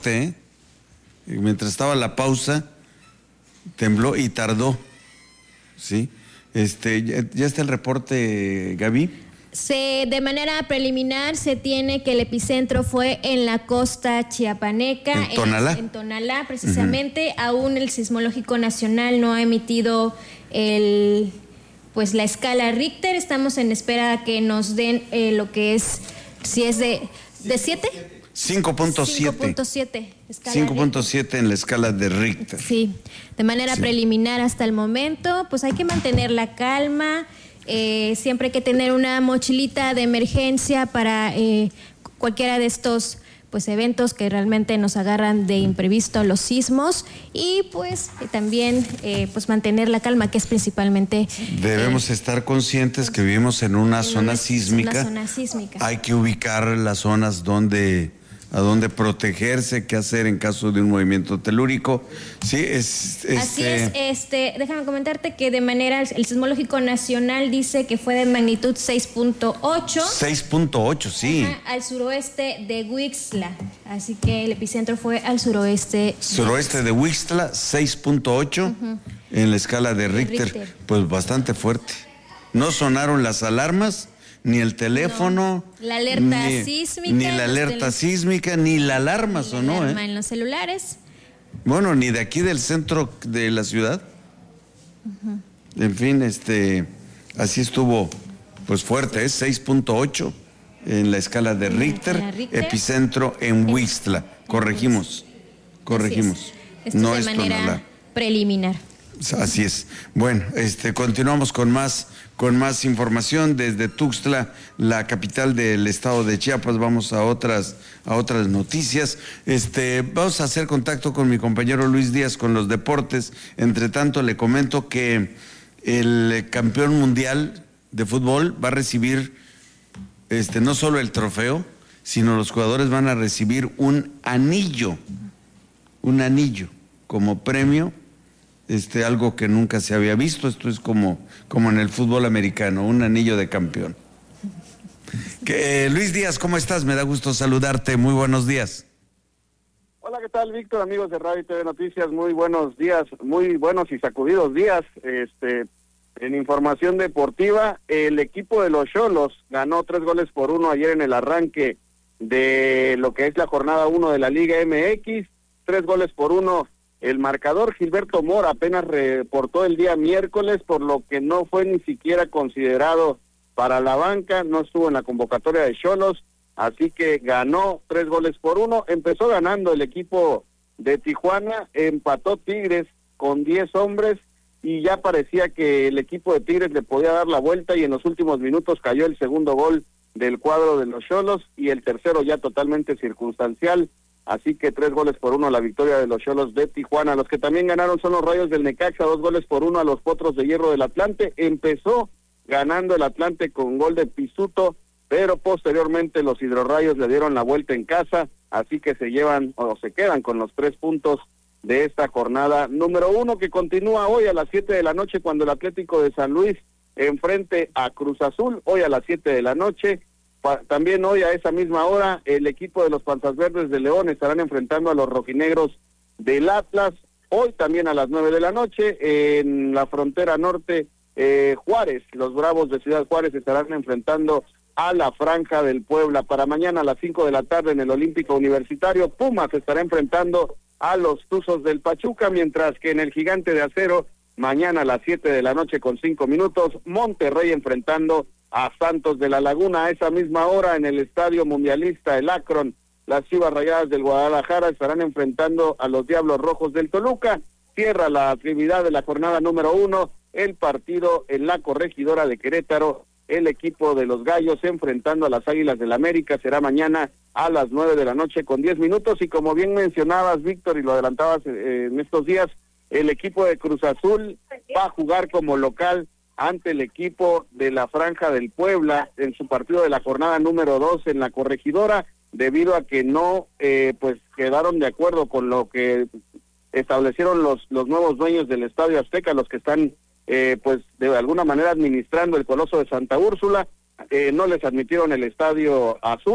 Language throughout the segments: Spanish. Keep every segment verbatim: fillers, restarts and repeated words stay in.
¿eh? Mientras estaba la pausa, tembló y tardó, ¿sí? Este, ¿ya, ya está el reporte, Gaby? Se, de manera preliminar se tiene que el epicentro fue en la costa chiapaneca, en Tonalá, en, en Tonalá precisamente. Uh-huh. Aún el Sismológico Nacional no ha emitido el, pues la escala Richter. Estamos en espera a que nos den eh, lo que es, si es de de siete. cinco punto siete. cinco punto siete en la escala de Richter. Sí, de manera sí. preliminar hasta el momento, pues hay que mantener la calma. Eh, siempre hay que tener una mochilita de emergencia para eh, cualquiera de estos pues eventos que realmente nos agarran de imprevisto, los sismos, y pues eh, también eh, pues mantener la calma, que es principalmente debemos eh, estar conscientes que vivimos en una, en zona, una, sísmica. una zona sísmica. Hay que ubicar las zonas donde a dónde protegerse, qué hacer en caso de un movimiento telúrico. Sí, es, este... Así es, este, déjame comentarte que de manera, el Sismológico Nacional dice que fue de magnitud seis punto ocho. seis punto ocho, sí. Ajá, al suroeste de Huixtla, así que el epicentro fue al suroeste. Suroeste de Huixtla, seis punto ocho, uh-huh. en la escala de Richter, Richter, pues bastante fuerte. No sonaron las alarmas, ni el teléfono, no, la alerta ni, sísmica, ni la alerta tele... sísmica, ni la alarma sonó, la alarma ¿eh? en los celulares. Bueno, ni de aquí del centro de la ciudad. Uh-huh. En fin, este, así estuvo, pues fuerte, es ¿eh? seis punto ocho en la escala de Richter, Richter, epicentro en Huixtla. Corregimos, corregimos. Es. No es de manera Tonalá. Preliminar. Así es. Bueno, este, continuamos con más, con más información desde Tuxtla, la capital del estado de Chiapas. Vamos a otras, a otras noticias. Este, vamos a hacer contacto con mi compañero Luis Díaz con los deportes. Entre tanto, le comento que el campeón mundial de fútbol va a recibir, este, no solo el trofeo, sino los jugadores van a recibir un anillo, un anillo como premio. Este, algo que nunca se había visto. Esto es como, como en el fútbol americano, un anillo de campeón. Que, eh, Luis Díaz, ¿cómo estás? Me da gusto saludarte, muy buenos días. Hola, ¿qué tal, Víctor? Amigos de Radio y T V Noticias, muy buenos días, muy buenos y sacudidos días. Este, en información deportiva, el equipo de los Xolos ganó tres goles por uno ayer en el arranque de lo que es la jornada uno de la Liga M X, tres goles por uno. El marcador. Gilberto Mora apenas reportó el día miércoles, por lo que no fue ni siquiera considerado para la banca, no estuvo en la convocatoria de Xolos, así que ganó tres goles por uno. Empezó ganando el equipo de Tijuana, empató Tigres con diez hombres y ya parecía que el equipo de Tigres le podía dar la vuelta, y en los últimos minutos cayó el segundo gol del cuadro de los Xolos y el tercero ya totalmente circunstancial. Así que tres goles por uno la victoria de los Xolos de Tijuana. Los que también ganaron son los Rayos del Necaxa, dos goles por uno a los Potros de Hierro del Atlante. Empezó ganando el Atlante con gol de Pisuto, pero posteriormente los Hidrorrayos le dieron la vuelta en casa, así que se llevan o se quedan con los tres puntos de esta jornada número uno, que continúa hoy a las siete de la noche cuando el Atlético de San Luis enfrente a Cruz Azul, hoy a las siete de la noche. También hoy a esa misma hora el equipo de los Panzas Verdes de León estarán enfrentando a los rojinegros del Atlas. Hoy también a las nueve de la noche en la frontera norte, eh, Juárez, los Bravos de Ciudad Juárez estarán enfrentando a la Franja del Puebla. Para mañana a las cinco de la tarde en el Olímpico Universitario, Pumas estará enfrentando a los Tuzos del Pachuca, mientras que en el Gigante de Acero mañana a las siete de la noche con cinco minutos, Monterrey enfrentando a Santos de la Laguna. A esa misma hora en el Estadio Mundialista, el Akron, las Chivas Rayadas del Guadalajara estarán enfrentando a los Diablos Rojos del Toluca. Cierra la actividad de la jornada número uno, el partido en la Corregidora de Querétaro, el equipo de los Gallos enfrentando a las Águilas del América. Será mañana a las nueve de la noche con diez minutos, y como bien mencionabas, Víctor, y lo adelantabas eh, en estos días, el equipo de Cruz Azul va a jugar como local ante el equipo de la Franja del Puebla en su partido de la jornada número dos en la Corregidora, debido a que no eh, pues quedaron de acuerdo con lo que establecieron los los nuevos dueños del Estadio Azteca, los que están eh, pues de alguna manera administrando el Coloso de Santa Úrsula. Eh, no les admitieron el Estadio Azul,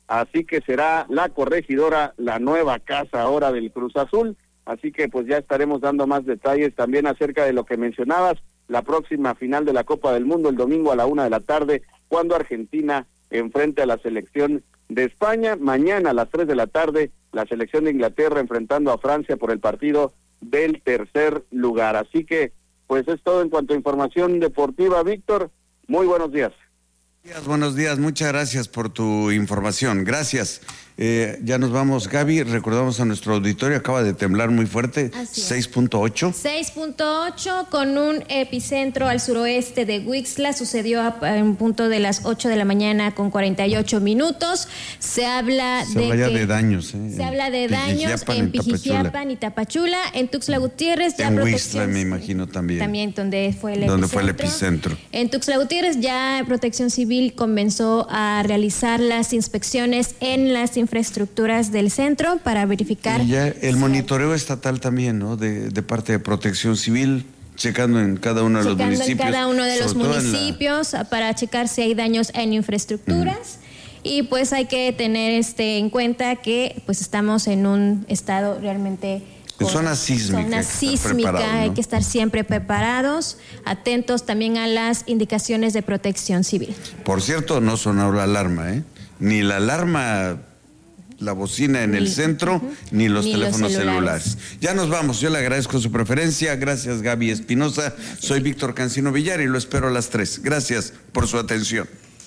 así que será la Corregidora la nueva casa ahora del Cruz Azul, así que pues ya estaremos dando más detalles también acerca de lo que mencionabas, la próxima final de la Copa del Mundo el domingo a la una de la tarde, cuando Argentina enfrente a la selección de España, mañana a las tres de la tarde, la selección de Inglaterra enfrentando a Francia por el partido del tercer lugar, así que pues es todo en cuanto a información deportiva, Víctor, muy buenos días. Buenos días, muchas gracias por tu información, gracias. Eh, ya nos vamos, Gaby, recordamos a nuestro auditorio, acaba de temblar muy fuerte, seis punto ocho. seis punto ocho con un epicentro al suroeste de Huixtla, sucedió a, en punto de las ocho de la mañana con cuarenta y ocho minutos. Se habla se de habla que, de daños. Eh, se habla de daños en Pijijiapan y Tapachula, en Tuxtla Gutiérrez. Ya en Huixtla me imagino también. También donde fue el donde epicentro. fue el epicentro. En Tuxtla Gutiérrez ya Protección Civil comenzó a realizar las inspecciones en las infraestructuras del centro para verificar. Y ya el monitoreo estatal también, ¿no? De, de parte de Protección Civil, checando en cada uno de los municipios. Checando en cada uno de los municipios la... para checar si hay daños en infraestructuras. Mm. Y pues hay que tener este en cuenta que pues estamos en un estado realmente... En zona sísmica. Zona sísmica, ¿no? Hay que estar siempre preparados, atentos también a las indicaciones de Protección Civil. Por cierto, no sonó la alarma, ¿eh? Ni la alarma, la bocina en ni, el centro, uh-huh. ni los ni teléfonos los celulares. celulares. Ya nos vamos, yo le agradezco su preferencia, gracias Gaby Espinosa, soy Víctor Cancino Villar y lo espero a las tres. Gracias por su atención.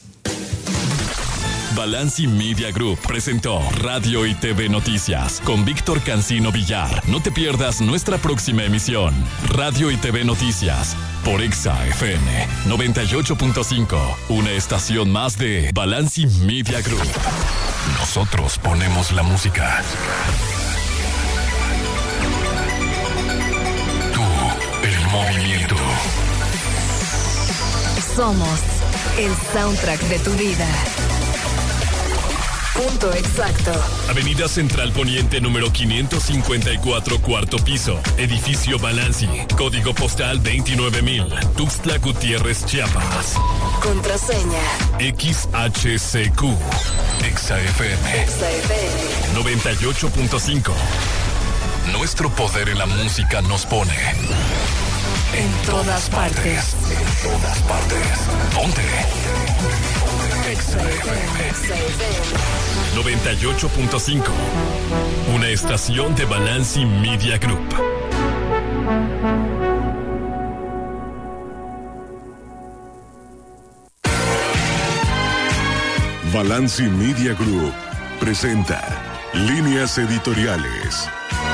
Balanci Media Group presentó Radio y T V Noticias con Víctor Cancino Villar. No te pierdas nuestra próxima emisión. Radio y T V Noticias por Exa F M noventa y ocho punto cinco, una estación más de Balanci Media Group. Nosotros ponemos la música. Tú, el movimiento. Somos el soundtrack de tu vida. Punto exacto. Avenida Central Poniente número quinientos cincuenta y cuatro, cuarto piso. Edificio Balanci. Código postal veintinueve mil. Tuxtla Gutiérrez, Chiapas. Contraseña X H C Q. Exa F M. Exa F M. noventa y ocho punto cinco. Nuestro poder en la música nos pone en todas partes. En todas partes. Ponte. Exa F M noventa y ocho punto cinco. Una estación de Balanci Media Group. Balanci Media Group presenta Líneas Editoriales.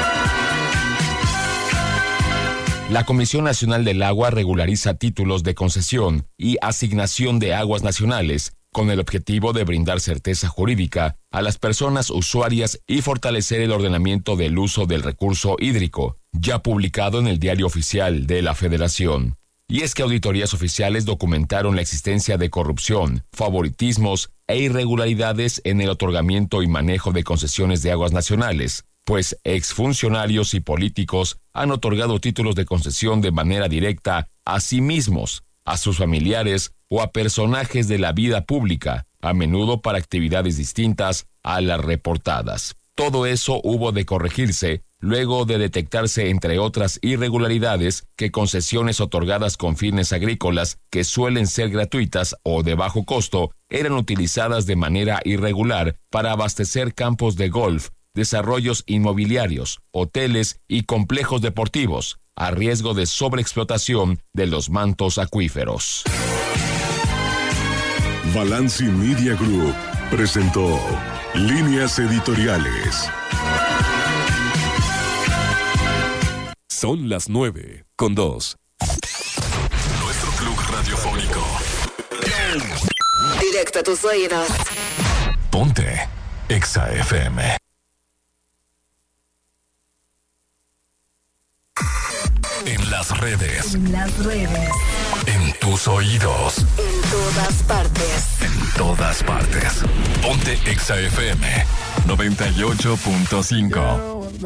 La Comisión Nacional del Agua regulariza títulos de concesión y asignación de aguas nacionales con el objetivo de brindar certeza jurídica a las personas usuarias y fortalecer el ordenamiento del uso del recurso hídrico, ya publicado en el Diario Oficial de la Federación. Y es que auditorías oficiales documentaron la existencia de corrupción, favoritismos e irregularidades en el otorgamiento y manejo de concesiones de aguas nacionales, pues exfuncionarios y políticos han otorgado títulos de concesión de manera directa a sí mismos, a sus familiares o a personajes de la vida pública, a menudo para actividades distintas a las reportadas. Todo eso hubo de corregirse luego de detectarse, entre otras irregularidades, que concesiones otorgadas con fines agrícolas, que suelen ser gratuitas o de bajo costo, eran utilizadas de manera irregular para abastecer campos de golf, desarrollos inmobiliarios, hoteles y complejos deportivos, a riesgo de sobreexplotación de los mantos acuíferos. Balanci Media Group presentó Líneas Editoriales. Son las nueve con dos. Nuestro club radiofónico. Directo a tus oídos. Ponte Exa F M. En las redes. En las redes. En tus oídos. En todas partes. En todas partes. Ponte Exa F M noventa y ocho punto cinco.